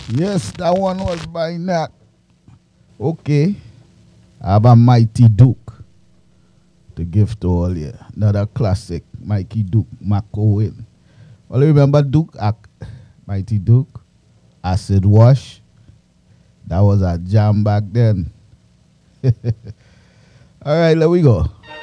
Yes, that one was by Nat. Okay. I have a Mighty Duke to give to all you. Another classic, Mikey Duke, McCowan. Well, remember Duke, Mighty Duke, Acid Wash. That was a jam back then. All right, let we go.